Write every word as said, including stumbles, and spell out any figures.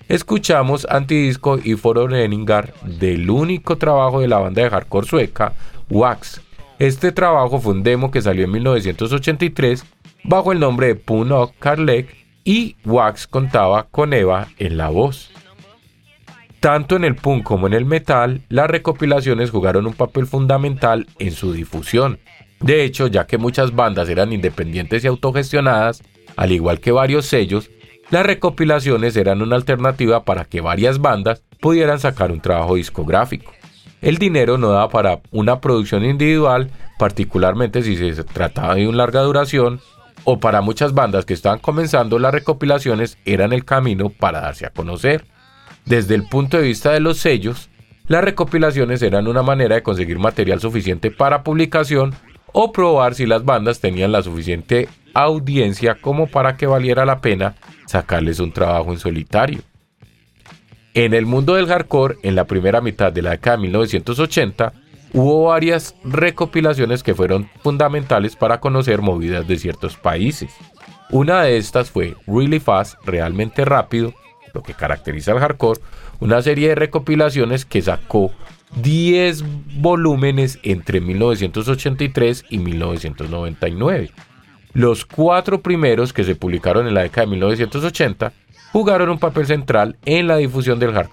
escuchamos Antidisco y Föreningar del único trabajo de la banda de hardcore sueca, Wax. Este trabajo fue un demo que salió en mil novecientos ochenta y tres bajo el nombre de Pun och Kärlek y Wax contaba con Eva en la voz. Tanto en el punk como en el metal, las recopilaciones jugaron un papel fundamental en su difusión. De hecho, ya que muchas bandas eran independientes y autogestionadas, al igual que varios sellos, las recopilaciones eran una alternativa para que varias bandas pudieran sacar un trabajo discográfico. El dinero no daba para una producción individual, particularmente si se trataba de una larga duración, o para muchas bandas que estaban comenzando, las recopilaciones eran el camino para darse a conocer. Desde el punto de vista de los sellos, las recopilaciones eran una manera de conseguir material suficiente para publicación o probar si las bandas tenían la suficiente audiencia como para que valiera la pena sacarles un trabajo en solitario. En el mundo del hardcore, en la primera mitad de la década de mil novecientos ochenta, hubo varias recopilaciones que fueron fundamentales para conocer movidas de ciertos países. Una de estas fue Really Fast, realmente rápido, lo que caracteriza al hardcore, una serie de recopilaciones que sacó diez volúmenes entre mil novecientos ochenta y tres y mil novecientos noventa y nueve. Los cuatro primeros, que se publicaron en la década de mil novecientos ochenta, jugaron un papel central en la difusión del hardcore